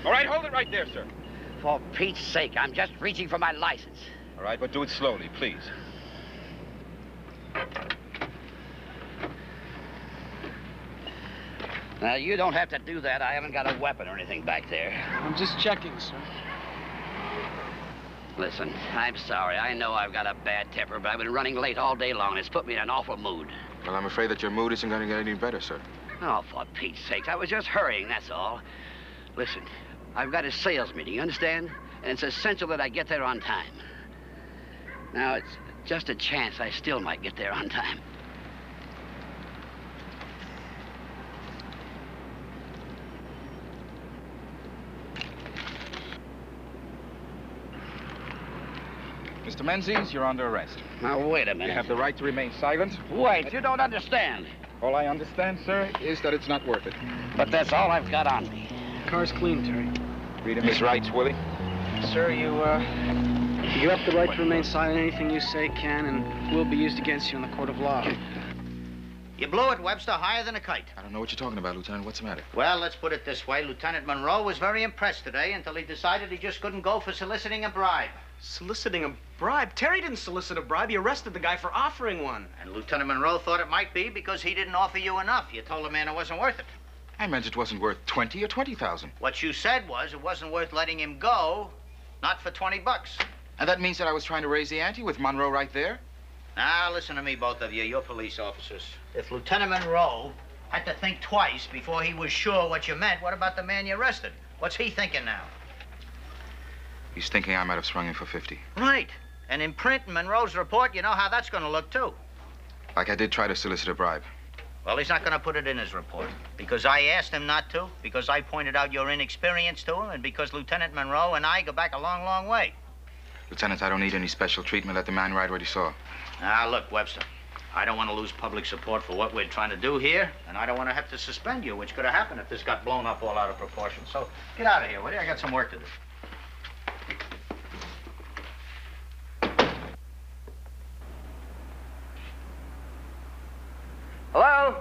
All right, hold it right there, sir. For Pete's sake, I'm just reaching for my license. All right, but do it slowly, please. Now, you don't have to do that. I haven't got a weapon or anything back there. I'm just checking, sir. Listen, I'm sorry. I know I've got a bad temper, but I've been running late all day long, and it's put me in an awful mood. Well, I'm afraid that your mood isn't going to get any better, sir. Oh, for Pete's sake, I was just hurrying, that's all. Listen, I've got a sales meeting, you understand? And it's essential that I get there on time. Now, it's just a chance I still might get there on time. Mr. Menzies, you're under arrest. Now, wait a minute. You have the right to remain silent. Wait, you don't understand. All I understand, sir, is that it's not worth it. But that's all I've got on me. Car's clean, Terry. Read him his rights, Willie. Sir, you have the right to remain silent. Anything you say can and will be used against you in the court of law. You blew it, Webster, higher than a kite. I don't know what you're talking about, Lieutenant. What's the matter? Well, let's put it this way. Lieutenant Monroe was very impressed today until he decided he just couldn't go for soliciting a bribe. Soliciting a bribe? Terry didn't solicit a bribe. He arrested the guy for offering one. And Lieutenant Monroe thought it might be because he didn't offer you enough. You told the man it wasn't worth it. I meant it wasn't worth 20 or 20,000. What you said was it wasn't worth letting him go, not for 20 bucks. And that means that I was trying to raise the ante with Monroe right there? Now, listen to me, both of you. You're police officers. If Lieutenant Monroe had to think twice before he was sure what you meant, what about the man you arrested? What's he thinking now? He's thinking I might have sprung him for 50. Right. And in print in Monroe's report, you know how that's going to look, too. Like I did try to solicit a bribe. Well, he's not going to put it in his report. Because I asked him not to, because I pointed out your inexperience to him, and because Lieutenant Monroe and I go back a long, long way. Lieutenant, I don't need any special treatment. Let the man ride what he saw. Now, look, Webster, I don't want to lose public support for what we're trying to do here, and I don't want to have to suspend you, which could have happened if this got blown up all out of proportion. So get out of here, will you? I got some work to do. Hello?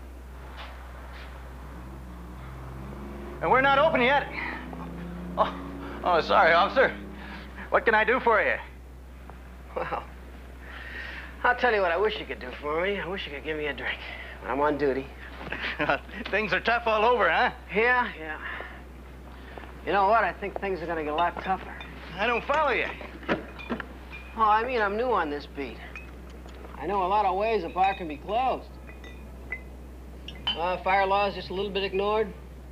And we're not open yet. Oh, sorry, officer. What can I do for you? Well, I'll tell you what I wish you could do for me. I wish you could give me a drink. I'm on duty. Things are tough all over, huh? Yeah. You know what? I think things are going to get a lot tougher. I don't follow you. Oh, I mean, I'm new on this beat. I know a lot of ways a bar can be closed. Fire law is just a little bit ignored.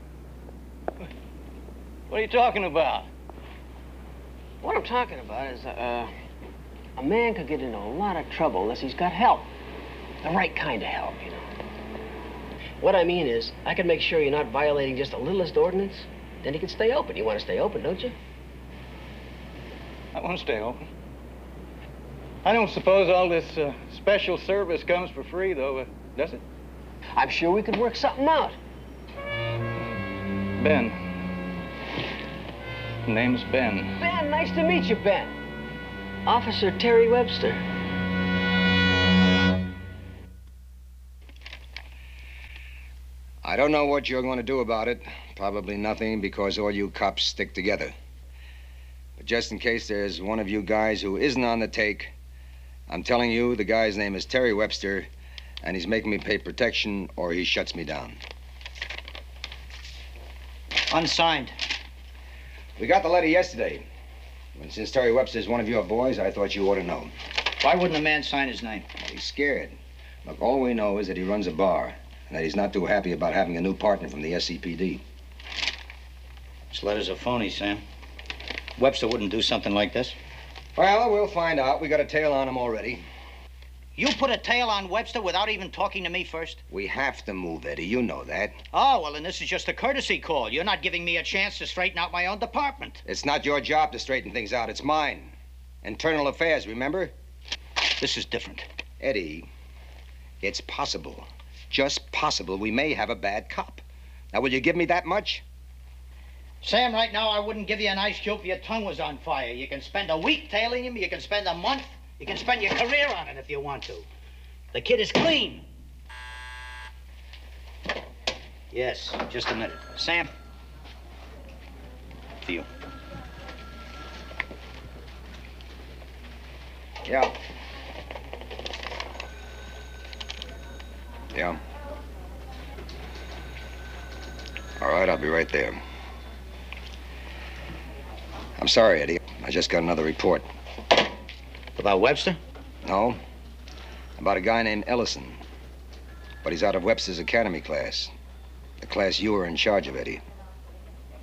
What are you talking about? What I'm talking about is a man could get into a lot of trouble unless he's got help. The right kind of help, you know. What I mean is, I can make sure you're not violating just the littlest ordinance, then you can stay open. You want to stay open, don't you? I want to stay open. I don't suppose all this special service comes for free, though, does it? I'm sure we could work something out. Ben. Name's Ben. Ben, nice to meet you, Ben. Officer Terry Webster. I don't know what you're going to do about it. Probably nothing, because all you cops stick together. But just in case there's one of you guys who isn't on the take, I'm telling you the guy's name is Terry Webster, and he's making me pay protection or he shuts me down. Unsigned. We got the letter yesterday. And since Terry Webster's one of your boys, I thought you ought to know. Why wouldn't a man sign his name? Well, he's scared. Look, all we know is that he runs a bar, and that he's not too happy about having a new partner from the SCPD. This letter's a phony, Sam. Webster wouldn't do something like this. Well, we'll find out. We got a tail on him already. You put a tail on Webster without even talking to me first? We have to move, Eddie. You know that. Oh, well, then this is just a courtesy call. You're not giving me a chance to straighten out my own department. It's not your job to straighten things out. It's mine. Internal affairs, remember? This is different. Eddie, it's possible, just possible, we may have a bad cop. Now, will you give me that much? Sam, right now, I wouldn't give you an ice cube if your tongue was on fire. You can spend a week tailing him. You can spend a month. You can spend your career on it if you want to. The kid is clean. Yes, just a minute. Sam, you. Yeah. Yeah. All right, I'll be right there. I'm sorry, Eddie. I just got another report. About Webster? No. About a guy named Ellison. But he's out of Webster's academy class. The class you were in charge of, Eddie.